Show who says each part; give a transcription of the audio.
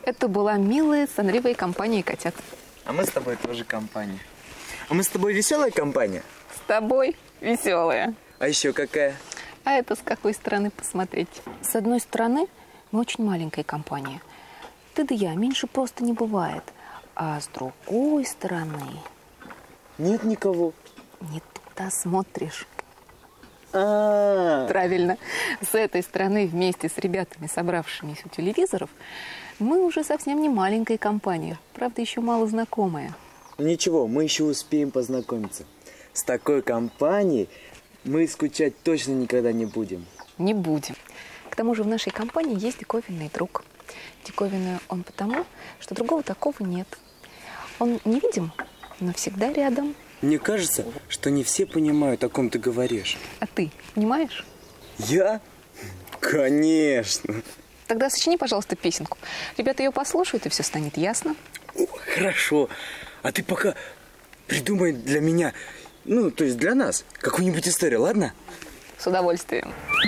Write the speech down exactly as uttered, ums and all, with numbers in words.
Speaker 1: Это была милая, сонливая компания котят.
Speaker 2: А мы с тобой тоже компания. А мы с тобой веселая компания?
Speaker 1: С тобой веселая.
Speaker 2: А еще какая?
Speaker 1: А это с какой стороны посмотреть? С одной стороны, мы очень маленькая компания. Ты да я, меньше просто не бывает. А с другой стороны...
Speaker 2: Нет никого.
Speaker 1: Не туда смотришь.
Speaker 2: А-а-а.
Speaker 1: Правильно. С этой стороны, вместе с ребятами, собравшимися у телевизоров, мы уже совсем не маленькая компания. Правда, еще мало знакомая.
Speaker 2: Ничего, мы еще успеем познакомиться. С такой компанией мы скучать точно никогда не будем.
Speaker 1: Не будем. К тому же в нашей компании есть диковинный друг. Диковинный он потому, что другого такого нет. Он невидим, но всегда рядом.
Speaker 2: Мне кажется, что не все понимают, о ком ты говоришь.
Speaker 1: А ты понимаешь?
Speaker 2: Я? Конечно.
Speaker 1: Тогда сочини, пожалуйста, песенку. Ребята ее послушают, и все станет ясно.
Speaker 2: О, хорошо. А ты пока придумай для меня, ну, то есть для нас, какую-нибудь историю, ладно?
Speaker 1: С удовольствием.